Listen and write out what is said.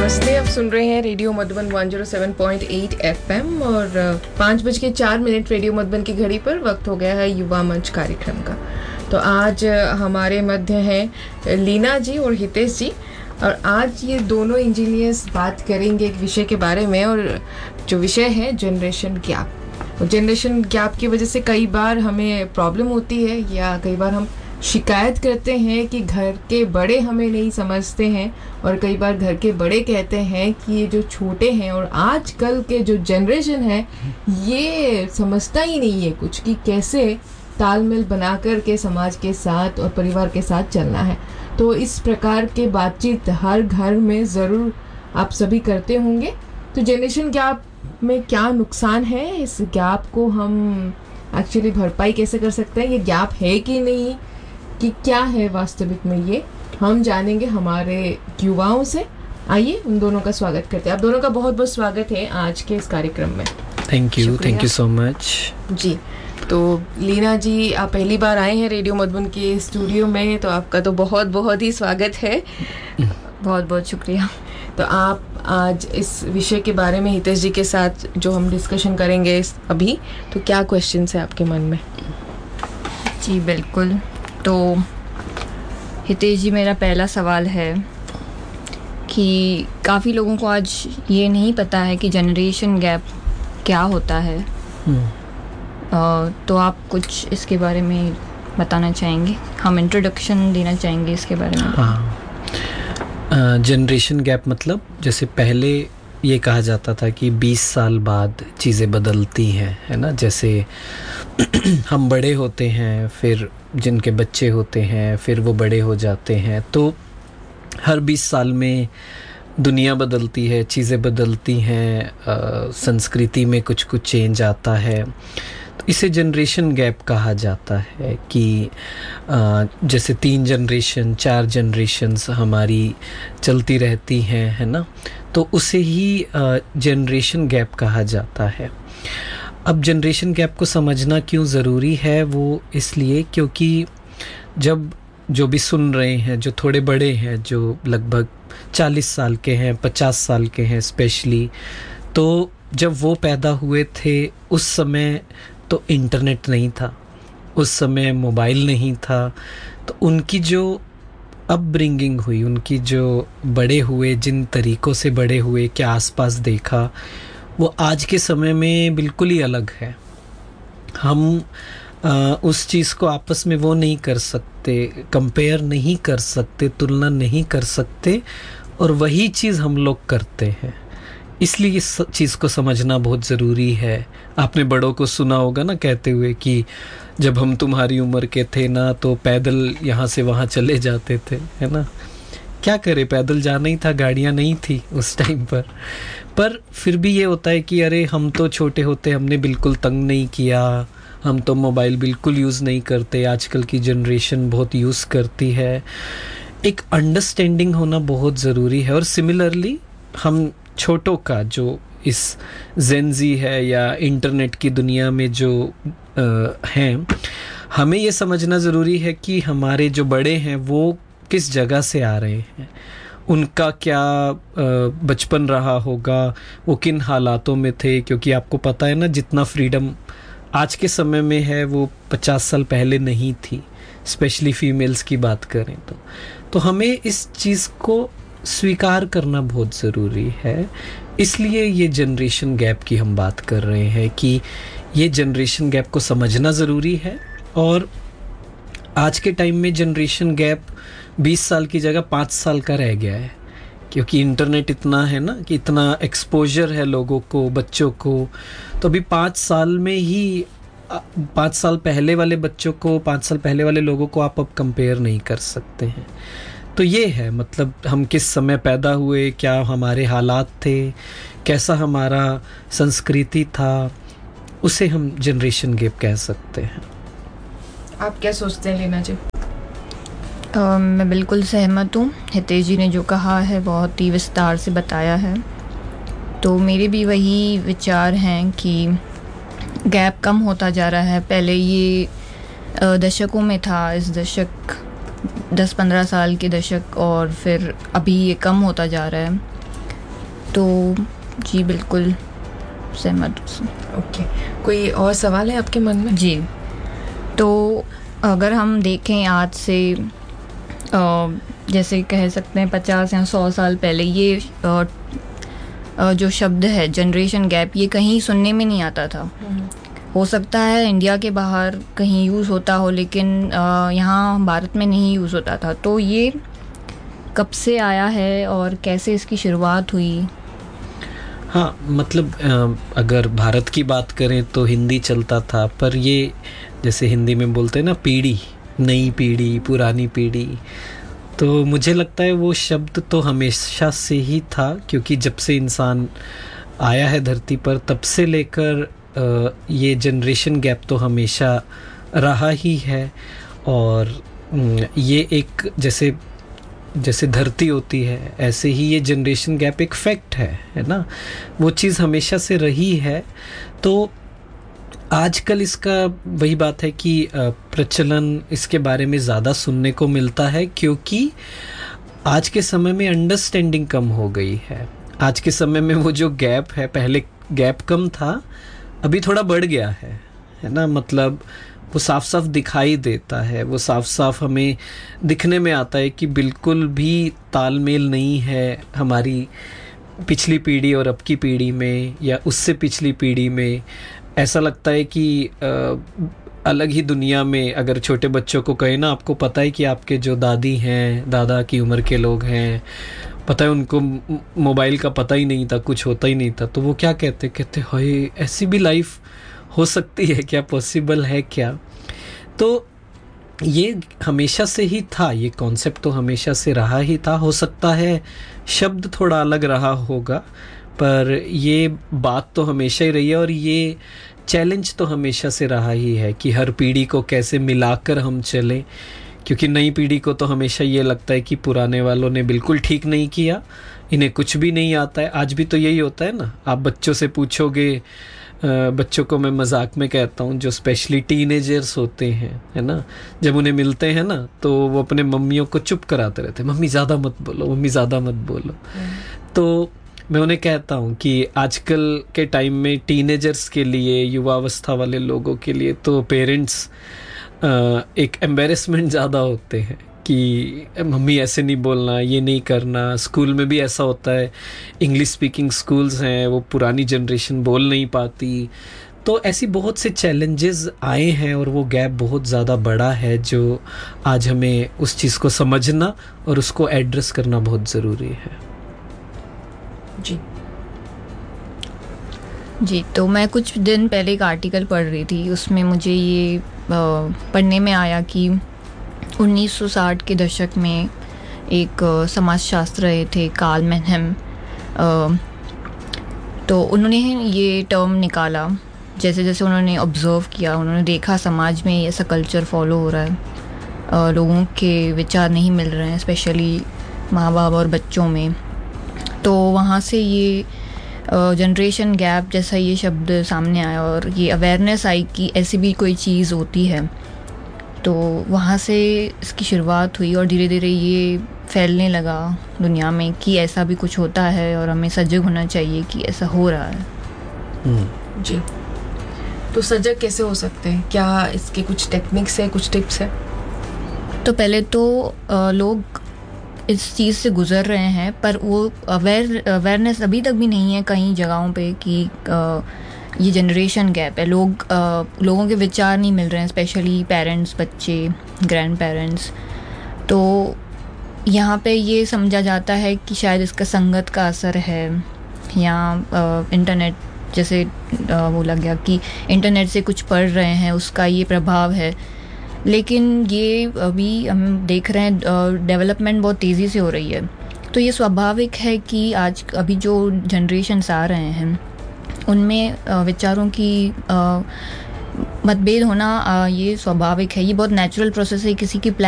नमस्ते, आप सुन रहे हैं रेडियो मधुबन 107.8 FM और 5:04 रेडियो मधुबन की घड़ी पर वक्त हो गया है युवा मंच कार्यक्रम का। तो आज हमारे मध्य हैं लीना जी और हितेश जी, और आज ये दोनों इंजीनियर्स बात करेंगे एक विषय के बारे में, और जो विषय है जनरेशन गैप। जनरेशन गैप की वजह से कई बार हमें प्रॉब्लम होती है, या कई बार हम शिकायत करते हैं कि घर के बड़े हमें नहीं समझते हैं, और कई बार घर के बड़े कहते हैं कि ये जो छोटे हैं और आजकल के जो जनरेशन है ये समझता ही नहीं है कुछ, कि कैसे तालमेल बना कर के समाज के साथ और परिवार के साथ चलना है। तो इस प्रकार के बातचीत हर घर में ज़रूर आप सभी करते होंगे। तो जनरेशन गैप में क्या नुकसान है, इस गैप को हम एक्चुअली भरपाई कैसे कर सकते हैं, ये गैप है कि नहीं, कि क्या है वास्तविक में, ये हम जानेंगे हमारे युवाओं से। आइए उन दोनों का स्वागत करते हैं। आप दोनों का बहुत बहुत स्वागत है आज के इस कार्यक्रम में। थैंक यू सो मच जी। तो लीना जी, आप पहली बार आए हैं रेडियो मधुबन के स्टूडियो में, तो आपका तो बहुत बहुत ही स्वागत है। बहुत बहुत शुक्रिया। तो आप आज इस विषय के बारे में हितेश जी के साथ जो हम डिस्कशन करेंगे अभी, तो क्या क्वेश्चंस है आपके मन में? जी बिल्कुल। तो हितेश जी, मेरा पहला सवाल है कि काफ़ी लोगों को आज ये नहीं पता है कि जनरेशन गैप क्या होता है। तो आप कुछ इसके बारे में बताना चाहेंगे? हम इंट्रोडक्शन देना चाहेंगे इसके बारे में। हाँ, जनरेशन गैप मतलब जैसे पहले ये कहा जाता था कि 20 साल बाद चीज़ें बदलती हैं, है ना। जैसे हम बड़े होते हैं, फिर जिनके बच्चे होते हैं, फिर वो बड़े हो जाते हैं, तो हर 20 साल में दुनिया बदलती है, चीज़ें बदलती हैं, संस्कृति में कुछ कुछ चेंज आता है। तो इसे जनरेशन गैप कहा जाता है कि जैसे 3 जनरेशन 4 जनरेशन्स हमारी चलती रहती हैं, है ना। तो उसे ही जनरेशन गैप कहा जाता है। अब जनरेशन गैप को समझना क्यों ज़रूरी है, वो इसलिए क्योंकि जब जो भी सुन रहे हैं, जो थोड़े बड़े हैं, जो लगभग 40 साल के हैं, 50 साल के हैं स्पेशली, तो जब वो पैदा हुए थे उस समय तो इंटरनेट नहीं था, उस समय मोबाइल नहीं था। तो उनकी जो अपब्रिंगिंग हुई, उनकी जो बड़े हुए, जिन तरीक़ों से बड़े हुए, क्या आसपास देखा, वो आज के समय में बिल्कुल ही अलग है। हम उस चीज़ को आपस में वो नहीं कर सकते, कंपेयर नहीं कर सकते, तुलना नहीं कर सकते, और वही चीज़ हम लोग करते हैं। इसलिए इस चीज़ को समझना बहुत ज़रूरी है। आपने बड़ों को सुना होगा ना कहते हुए कि जब हम तुम्हारी उम्र के थे ना, तो पैदल यहाँ से वहाँ चले जाते थे, है ना। क्या करे, पैदल जाना ही था, गाड़ियाँ नहीं थी उस टाइम पर फिर भी ये होता है कि अरे हम तो छोटे होते हमने बिल्कुल तंग नहीं किया, हम तो मोबाइल बिल्कुल यूज़ नहीं करते, आजकल की जनरेशन बहुत यूज़ करती है। एक अंडरस्टैंडिंग होना बहुत ज़रूरी है। और सिमिलरली हम छोटों का जो इस जेनजी है या इंटरनेट की दुनिया में जो हैं, हमें ये समझना ज़रूरी है कि हमारे जो बड़े हैं वो किस जगह से आ रहे हैं, उनका क्या बचपन रहा होगा, वो किन हालातों में थे। क्योंकि आपको पता है ना, जितना फ्रीडम आज के समय में है वो 50 साल पहले नहीं थी, स्पेशली फीमेल्स की बात करें तो हमें इस चीज़ को स्वीकार करना बहुत ज़रूरी है। इसलिए ये जनरेशन गैप की हम बात कर रहे हैं कि ये जनरेशन गैप को समझना ज़रूरी है। और आज के टाइम में जनरेशन गैप 20 साल की जगह 5 साल का रह गया है, क्योंकि इंटरनेट इतना है ना, कि इतना एक्सपोजर है लोगों को, बच्चों को। तो अभी 5 साल में ही 5 साल पहले वाले बच्चों को, 5 साल पहले वाले लोगों को आप अब कंपेयर नहीं कर सकते हैं। तो ये है, मतलब हम किस समय पैदा हुए, क्या हमारे हालात थे, कैसा हमारा संस्कृति था, उसे हम जनरेशन गैप कह सकते हैं। आप क्या सोचते हैं लीना जी? मैं बिल्कुल सहमत हूँ। हितेश जी ने जो कहा है बहुत ही विस्तार से बताया है। तो मेरे भी वही विचार हैं कि गैप कम होता जा रहा है। पहले ये दशकों में था, इस दशक 10-15 साल के दशक, और फिर अभी ये कम होता जा रहा है। तो जी बिल्कुल सहमत हूँ। ओके, कोई और सवाल है आपके मन में? जी, तो अगर हम देखें आज से जैसे कह सकते हैं 50 या 100 साल पहले, ये जो शब्द है जनरेशन गैप, ये कहीं सुनने में नहीं आता था। हो सकता है इंडिया के बाहर कहीं यूज़ होता हो, लेकिन यहाँ भारत में नहीं यूज़ होता था। तो ये कब से आया है और कैसे इसकी शुरुआत हुई? हाँ, मतलब अगर भारत की बात करें तो हिंदी चलता था, पर ये जैसे हिंदी में बोलते हैं ना, पीढ़ी, नई पीढ़ी, पुरानी पीढ़ी, तो मुझे लगता है वो शब्द तो हमेशा से ही था, क्योंकि जब से इंसान आया है धरती पर तब से लेकर ये जनरेशन गैप तो हमेशा रहा ही है। और ये एक जैसे धरती होती है, ऐसे ही ये जनरेशन गैप एक फैक्ट है ना, वो चीज़ हमेशा से रही है। तो आजकल इसका वही बात है कि प्रचलन इसके बारे में ज़्यादा सुनने को मिलता है, क्योंकि आज के समय में अंडरस्टैंडिंग कम हो गई है। आज के समय में वो जो गैप है, पहले गैप कम था, अभी थोड़ा बढ़ गया है ना, मतलब वो साफ साफ दिखाई देता है, वो साफ साफ हमें दिखने में आता है कि बिल्कुल भी तालमेल नहीं है हमारी पिछली पीढ़ी और अब की पीढ़ी में, या उससे पिछली पीढ़ी में। ऐसा लगता है कि अलग ही दुनिया में। अगर छोटे बच्चों को कहे ना, आपको पता है कि आपके जो दादी हैं, दादा की उम्र के लोग हैं, पता है उनको मोबाइल का पता ही नहीं था, कुछ होता ही नहीं था, तो वो क्या कहते हाय, ऐसी भी लाइफ हो सकती है क्या, पॉसिबल है क्या? तो ये हमेशा से ही था, ये कॉन्सेप्ट तो हमेशा से रहा ही था। हो सकता है शब्द थोड़ा अलग रहा होगा, पर ये बात तो हमेशा ही रही है। और ये चैलेंज तो हमेशा से रहा ही है कि हर पीढ़ी को कैसे मिलाकर हम चलें, क्योंकि नई पीढ़ी को तो हमेशा ये लगता है कि पुराने वालों ने बिल्कुल ठीक नहीं किया, इन्हें कुछ भी नहीं आता है। आज भी तो यही होता है ना, आप बच्चों से पूछोगे, बच्चों को मैं मजाक में कहता हूँ, जो स्पेशली टीनेजर्स होते हैं, है ना, जब उन्हें मिलते हैं ना, तो वो अपने मम्मियों को चुप कराते रहते हैं, मम्मी ज़्यादा मत बोलो, मम्मी ज़्यादा मत बोलो। तो मैं उन्हें कहता हूँ कि आजकल के टाइम में टीनेजर्स के लिए, युवावस्था वाले लोगों के लिए तो पेरेंट्स एक एम्बेरसमेंट ज़्यादा होते हैं कि मम्मी ऐसे नहीं बोलना, ये नहीं करना। स्कूल में भी ऐसा होता है, इंग्लिश स्पीकिंग स्कूल्स हैं, वो पुरानी जनरेशन बोल नहीं पाती। तो ऐसी बहुत से चैलेंजेस आए हैं और वो गैप बहुत ज़्यादा बड़ा है, जो आज हमें उस चीज़ को समझना और उसको एड्रेस करना बहुत ज़रूरी है। जी, तो मैं कुछ दिन पहले एक आर्टिकल पढ़ रही थी, उसमें मुझे ये पढ़ने में आया कि 1960 के दशक में एक समाजशास्त्र रहे थे, कार्ल मैनहेम, तो उन्होंने ये टर्म निकाला। जैसे जैसे उन्होंने ऑब्ज़र्व किया, उन्होंने देखा समाज में ऐसा कल्चर फॉलो हो रहा है, लोगों के विचार नहीं मिल रहे हैं, स्पेशली माँ बाप और बच्चों में। तो वहाँ से ये जनरेशन गैप जैसा ये शब्द सामने आया और ये अवेयरनेस आई कि ऐसी भी कोई चीज़ होती है। तो वहाँ से इसकी शुरुआत हुई और धीरे धीरे ये फैलने लगा दुनिया में कि ऐसा भी कुछ होता है और हमें सजग होना चाहिए कि ऐसा हो रहा है। जी, तो सजग कैसे हो सकते हैं? क्या इसके कुछ टेक्निक्स है, कुछ टिप्स है? तो पहले तो लोग इस चीज़ से गुज़र रहे हैं, पर वो अवेयरनेस अभी तक भी नहीं है कई जगहों पे कि ये जनरेशन गैप है। लोगों के विचार नहीं मिल रहे हैं, स्पेशली पेरेंट्स, बच्चे, ग्रैंड पेरेंट्स। तो यहाँ पे ये समझा जाता है कि शायद इसका संगत का असर है, या इंटरनेट, जैसे बोला गया कि इंटरनेट से कुछ पढ़ रहे हैं, उसका ये प्रभाव है। लेकिन ये अभी हम देख रहे हैं डेवलपमेंट बहुत तेज़ी से हो रही है, तो ये स्वाभाविक है कि आज अभी जो जनरेशन्स आ रहे हैं उनमें विचारों की मतभेद होना ये स्वाभाविक है। ये बहुत नेचुरल प्रोसेस है, किसी की